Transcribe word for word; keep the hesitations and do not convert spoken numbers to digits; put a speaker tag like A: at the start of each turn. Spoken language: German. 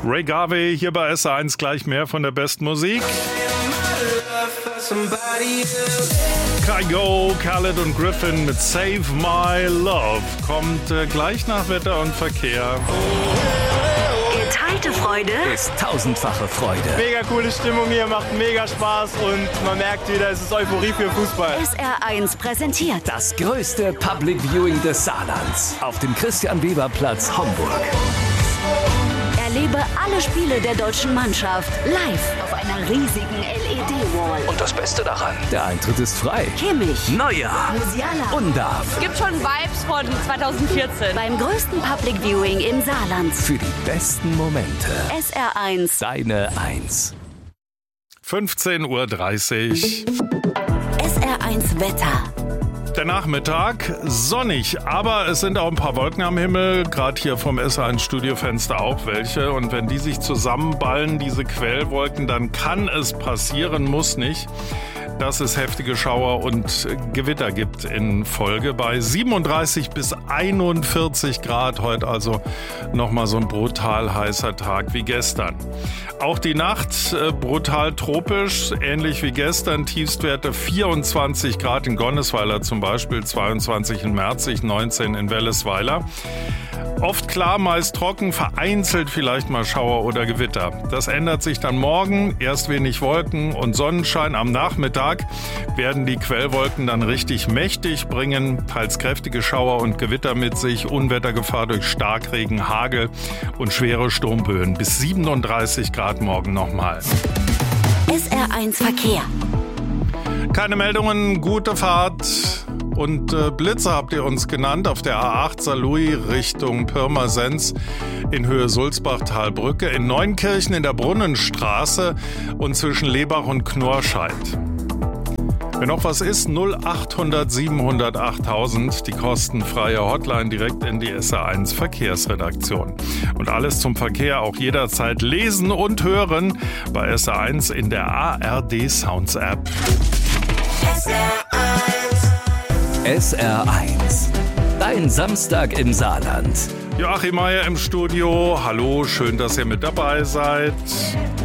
A: Ray Garvey hier bei S R eins, gleich mehr von der besten Musik. Kygo, Khaled und Griffin mit Save My Love kommt äh, gleich nach Wetter und Verkehr.
B: Geteilte Freude
C: ist tausendfache Freude.
D: Mega coole Stimmung hier, macht mega Spaß und man merkt wieder, es ist Euphorie für Fußball.
B: S R eins präsentiert
C: Das größte Public Viewing des Saarlands auf dem Christian-Weber-Platz Homburg.
B: Erlebe alle Spiele der deutschen Mannschaft live auf einer riesigen L E D-Wall.
C: Und das Beste daran, der Eintritt ist frei.
B: Kimmich,
C: Neuer,
B: Musiala,
C: Undarf.
E: Gibt schon Vibes von zwanzig vierzehn.
B: Beim größten Public Viewing im Saarland.
C: Für die besten Momente.
B: S R eins.
C: Deine Eins.
A: fünfzehn Uhr dreißig.
B: S R eins Wetter.
A: Der Nachmittag sonnig, aber es sind auch ein paar Wolken am Himmel, gerade hier vom S R eins Studiofenster auch welche. Und wenn die sich zusammenballen, diese Quellwolken, dann kann es passieren, muss nicht, dass es heftige Schauer und Gewitter gibt in Folge. Bei siebenunddreißig bis einundvierzig Grad heute also nochmal so ein brutal heißer Tag wie gestern. Auch die Nacht äh, brutal tropisch, ähnlich wie gestern. Tiefstwerte vierundzwanzig Grad in Gonnesweiler zum Beispiel, zweiundzwanzig in Merzig, neunzehn in Wellesweiler. Oft klar, meist trocken, vereinzelt vielleicht mal Schauer oder Gewitter. Das ändert sich dann morgen. Erst wenig Wolken und Sonnenschein. Am Nachmittag werden die Quellwolken dann richtig mächtig, bringen teils kräftige Schauer und Gewitter mit sich. Unwettergefahr durch Starkregen, Hagel und schwere Sturmböen. Bis siebenunddreißig Grad morgen nochmal.
B: S R eins Verkehr.
A: Keine Meldungen, gute Fahrt. Und äh, Blitze habt ihr uns genannt auf der A acht Saarlouis Richtung Pirmasens in Höhe Sulzbach-Talbrücke, in Neunkirchen in der Brunnenstraße und zwischen Lebach und Knorrscheid. Wenn noch was ist, null achthundert siebenhundert achttausend, die kostenfreie Hotline direkt in die S R eins Verkehrsredaktion. Und alles zum Verkehr auch jederzeit lesen und hören bei S R eins in der A R D Sounds App.
B: S R eins.
C: S R eins. Dein Samstag im Saarland.
A: Joachim Meier im Studio. Hallo, schön, dass ihr mit dabei seid.